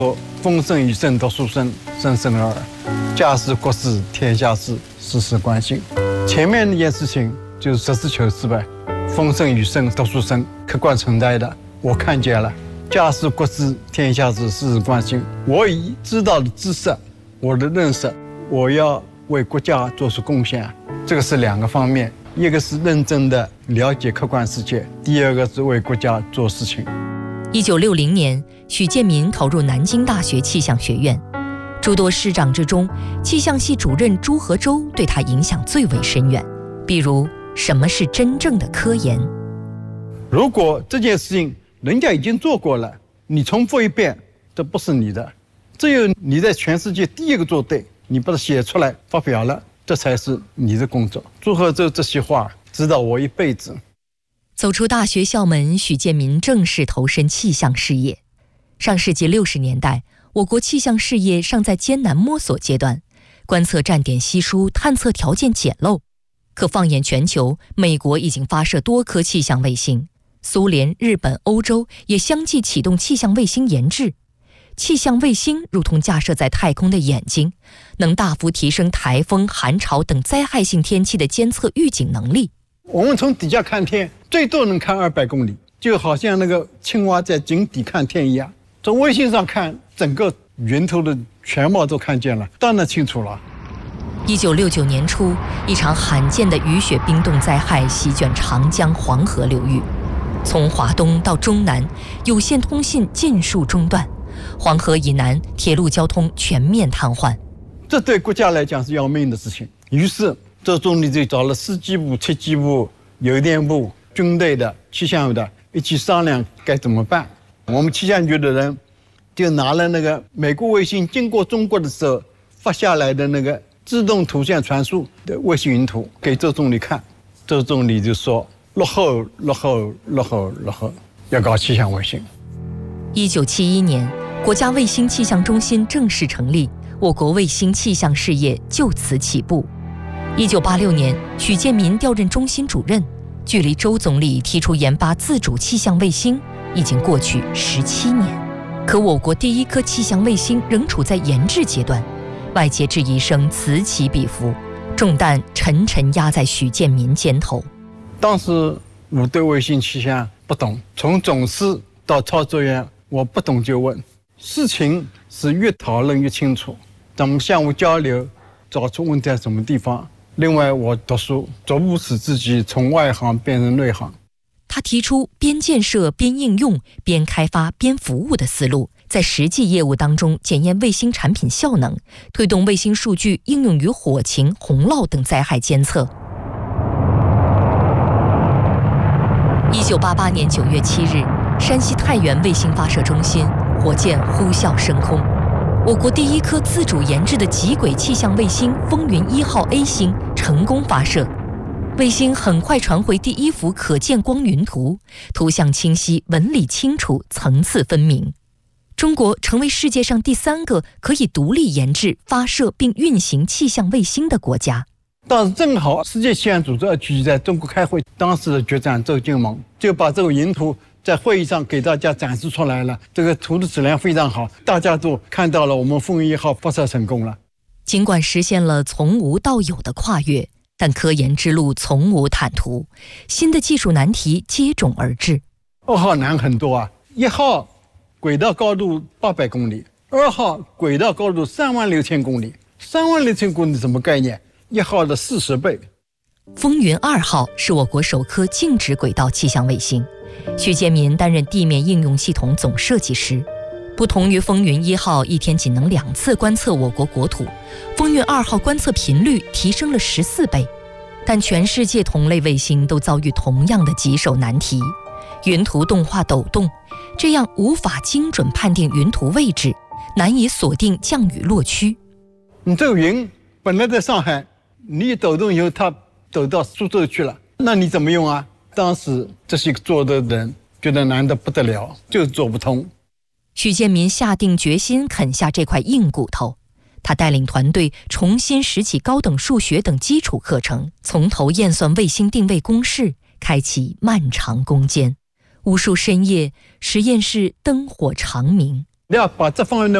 风生雨生，读书生，生生儿。家事国事天下事，事事关心。前面那件事情就是实事求是呗，风生雨生，读书生，客观存在的，我看见了。家事国事天下事，事事关心。我已知道的知识，我的认识，我要为国家做出贡献。这个是两个方面，一个是认真的了解客观世界，第二个是为国家做事情。 1960年，许建民考入南京大学气象学院。诸多师长之中，气象系主任朱和周对他影响最为深远。比如，什么是真正的科研？ 如果这件事情人家已经做过了，你重复一遍，这不是你的。只有你在全世界第一个做对，你把它写出来发表了，这才是你的工作。朱和周这些话指导我一辈子。 走出大学校门，许建民正式投身气象事业。上世纪60年代，我国气象事业尚在艰难摸索阶段，观测站点稀疏，探测条件简陋。可放眼全球，美国已经发射多颗气象卫星，苏联、日本、欧洲也相继启动气象卫星研制。气象卫星如同架设在太空的眼睛，能大幅提升台风、寒潮等灾害性天气的监测预警能力。 我们从底下看天，最多能看200公里，就好像那个青蛙在井底看天一样。从卫星上看，整个云头的全貌都看见了，当然清楚了。 1969年初，一场罕见的雨雪冰冻灾害席卷长江、黄河流域，从华东到中南，有线通信尽数中断，黄河以南铁路交通全面瘫痪。 这对国家来讲是要命的事情。于是周总理就找了司机部、thiết机部、邮电部、军队的、气象局的一起商量该怎么办。我们气象局的人就拿了那个美国卫星经过中国的时候发下来的那个自动图像传输的卫星云图给周总理看。周总理就说落后，要搞气象卫星。 1971年，国家卫星气象中心正式成立，我国卫星气象事业就此起步。1986年，许建民调任中心主任，距离周总理提出研发自主气象卫星已经过去17年，可我国第一颗气象卫星仍处在研制阶段，外界质疑声此起彼伏，重担沉沉压在许建民肩头。 当时我对卫星气象不懂，从总师到操作员，我不懂就问，事情是越讨论越清楚，咱们相互交流，找出问题在什么地方。另外，我读书逐步使自己从外行变成内行。 他提出边建设边应用、边开发边服务的思路，在实际业务当中检验卫星产品效能，推动卫星数据应用于火情、洪涝等灾害监测。1988年9月7日，山西太原卫星发射中心火箭呼啸升空，我国第一颗自主研制的极轨气象卫星风云1号 A 星成功发射。卫星很快传回第一幅可见光云图，图像清晰，纹理清楚，层次分明。中国成为世界上第3个可以独立研制、发射并运行气象卫星的国家。 当时正好世界气象组织2局在中国开会，当时的局长周金蒙就把这个云图在会议上给大家展示出来了。这个图的质量非常好，大家都看到了我们风云1号发射成功了。 尽管实现了从无到有的跨越，但科研之路从无坦途，新的技术难题接踵而至。 2号难很多啊，1号轨道高度800公里，2号轨道高度36000公里，36000公里什么概念？1号的40倍。 风云2号是我国首颗静止轨道气象卫星，许建民担任地面应用系统总设计师。不同于风云1号一天仅能2次观测我国国土，风云2号观测频率提升了14倍。但全世界同类卫星都遭遇同样的棘手难题，云图动画抖动，这样无法精准判定云图位置，难以锁定降雨落区。 你这个云本来在上海，你一抖动以后它抖到苏州去了，那你怎么用啊？当时这些做的人觉得难得不得了，就做不通。 许建民下定决心啃下这块硬骨头，他带领团队重新拾起高等数学等基础课程，从头验算卫星定位公式，开启漫长攻坚。无数深夜，实验室灯火长明。 你要把这方面的